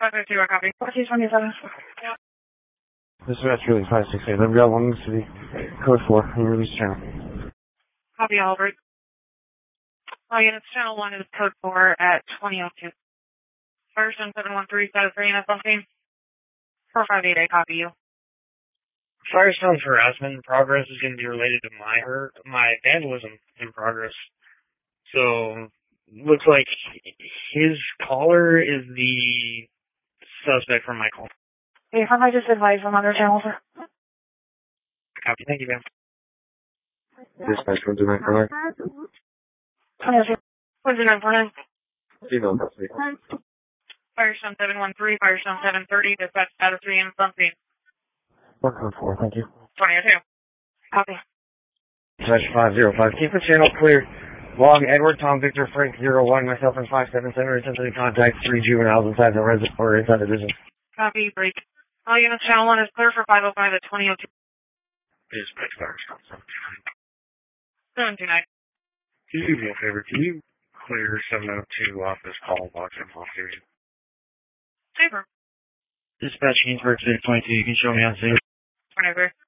552, I copy. 1427. This is really 568. I've got one city. Code 4. In release channel. Copy, Albert. All units, channel 1 is code 4 at 2002. Firestone 713, status readiness on scene. 458, I copy you. Firestone's harassment in progress is going to be related to my vandalism in progress. So, looks like his caller is the suspect for my call. Hey, how I just advise on other channels, sir? Copy. Thank you, ma'am. Dispatch 12949. 2002. 12949. Female custody. Firestone 713, Firestone 730, dispatch status readiness on scene. Code 4. Thank you. 2002. Copy. Dispatch 505. Keep the channel clear. Log Edward Tom Victor Frank 01. Myself and 577 are essentially contact 3 juveniles inside the residence or inside the business. Copy. Break. All units, channel 1 is clear for 505 at 2002. Dispatch Firestone 729. Can you do me a favor? Can you clear 702 off this call box and off here? Saber. Dispatch Kingsburg 622. You can show me on safe. 23.